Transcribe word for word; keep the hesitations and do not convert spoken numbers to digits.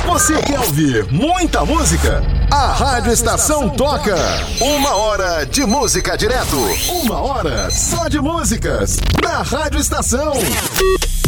Você quer ouvir muita música? A Rádio Estação toca. Uma hora de música direto. Uma hora só de músicas. Na Rádio Estação.